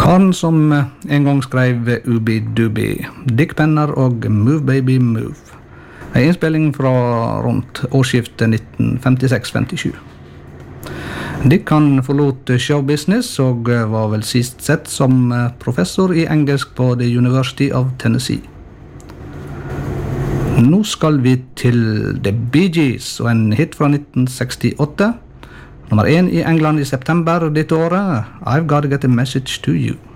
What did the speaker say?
Karen som en gang skrev Ubi-Dubi, Dick Penner og Move Baby Move. En innspilling fra rundt årsskiftet 1956-57. Dick han forlot showbusiness og var vel sist sett som professor i engelsk på The University of Tennessee. Nå skal vi til The Bee Gees og en hit fra 1968. Nummer 1 i England i september dette året, I've Gotta Get a Message to You.